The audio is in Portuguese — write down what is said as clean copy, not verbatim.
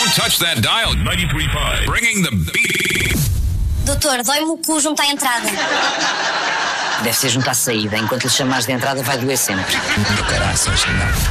Don't touch that dial. 93.5. Bringing the beat. Doutor, dói-me o cu junto à entrada. Deve ser junto à saída. Enquanto lhe chamares de entrada vai doer sempre. Do caraças, não.